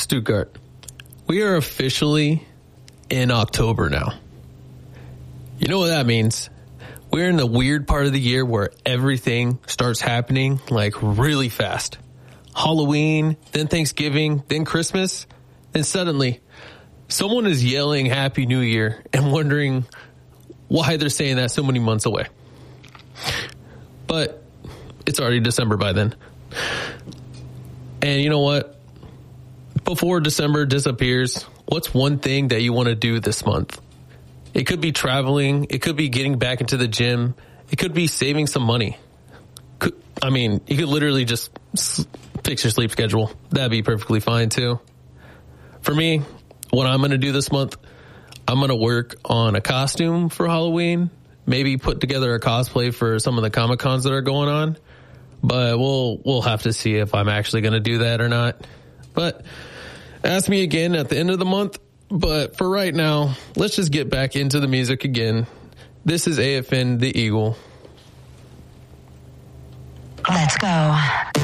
Stuttgart, we are officially in October now. You know what that means? We're in the weird part of the year where everything starts happening like really fast. Halloween, then Thanksgiving, then Christmas, then suddenly someone is yelling Happy New Year and wondering why they're saying that so many months away. But it's already December by then. And you know what? Before December disappears, what's one thing that you want to do this month? It could be traveling. It could be getting back into the gym. It could be saving some money. You could literally just fix your sleep schedule. That'd be perfectly fine too. For me, what I'm going to do this month, I'm going to work on a costume for Halloween. Maybe put together a cosplay for some of the Comic Cons that are going on. But we'll have to see if I'm actually going to do that or not. But ask me again at the end of the month. But for right now, let's just get back into the music again. This is AFN The Eagle. Let's go.